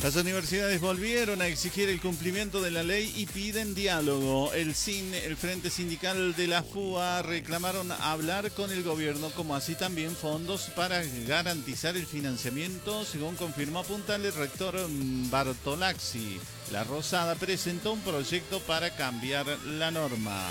Las universidades volvieron a exigir el cumplimiento de la ley y piden diálogo. El Frente Sindical de la FUA, reclamaron hablar con el gobierno, como así también fondos para garantizar el financiamiento, según confirmó Puntal el rector Bartolazzi. La Rosada presentó un proyecto para cambiar la norma.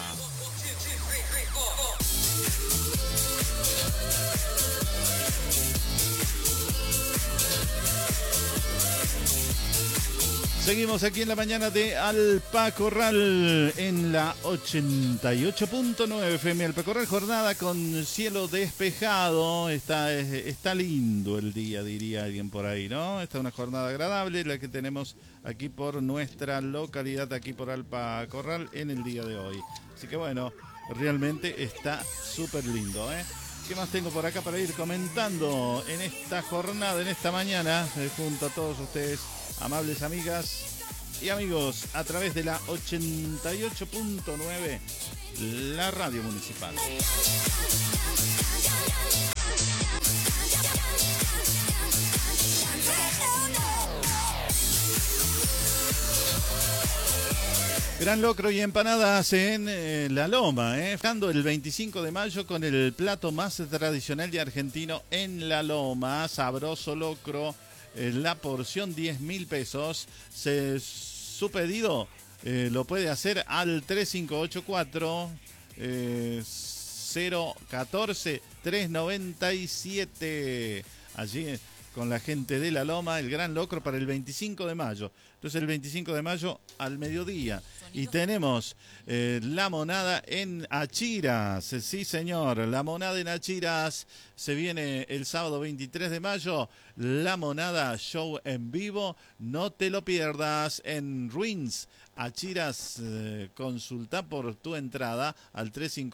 Seguimos aquí en la mañana de Alpacorral en la 88.9 FM. Alpacorral, jornada con cielo despejado. Está lindo el día, diría alguien por ahí, ¿no? Está una jornada agradable la que tenemos aquí por nuestra localidad, aquí por Alpacorral en el día de hoy. Así que bueno, realmente está súper lindo, ¿eh? ¿Qué más tengo por acá para ir comentando en esta jornada, en esta mañana, junto a todos ustedes, amables amigas y amigos, a través de la 88.9, la radio municipal? Gran locro y empanadas en La Loma, Festejando el 25 de mayo con el plato más tradicional y argentino en La Loma. Sabroso locro, la porción 10.000 pesos. Su pedido lo puede hacer al 3584 014 397. Allí con la gente de La Loma, el gran locro para el 25 de mayo. Entonces el 25 de mayo al mediodía. Y tenemos la monada en Achiras. Sí, señor, la monada en Achiras. Se viene el sábado 23 de mayo. La monada show en vivo. No te lo pierdas en Ruins. Achiras, consulta por tu entrada al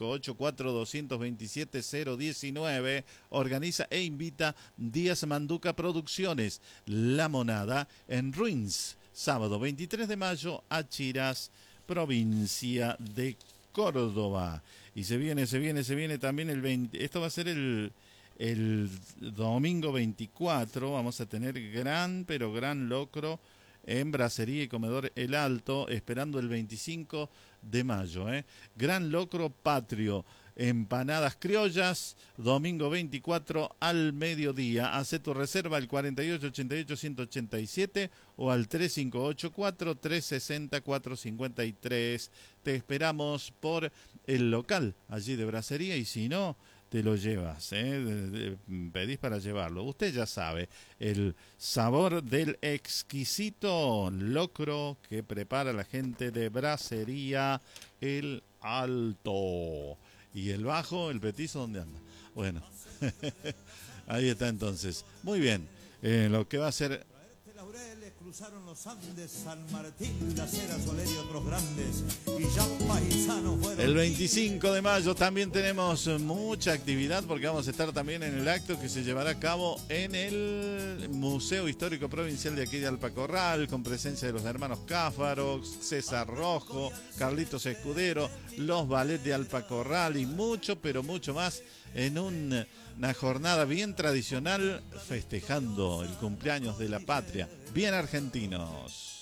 358-4227-019. Organiza e invita Díaz Manduca Producciones. La monada en Ruins. Sábado 23 de mayo, Achiras, provincia de Córdoba. Y se viene también el 20. Esto va a ser el domingo 24. Vamos a tener gran locro en Brasería y Comedor El Alto, esperando el 25 de mayo. Gran locro patrio. Empanadas criollas, domingo 24 al mediodía. Hacé tu reserva al 4888-187 o al 3584-360-453. Te esperamos por el local allí de Brasería y si no, te lo llevas, pedís para llevarlo. Usted ya sabe, el sabor del exquisito locro que prepara la gente de Brasería El Alto. Y el bajo, el petizo, ¿dónde anda? Bueno, ahí está entonces. Muy bien, lo que va a ser... Cruzaron los Andes, San Martín, Las Heras, Soler y otros grandes, y ya paisanos fueron. El 25 de mayo también tenemos mucha actividad porque vamos a estar también en el acto que se llevará a cabo en el Museo Histórico Provincial de aquí de Alpacorral, con presencia de los hermanos Cáfaro, César Rojo, Carlitos Escudero, los ballet de Alpacorral y mucho, pero mucho más en una jornada bien tradicional festejando el cumpleaños de la patria. Bien argentinos.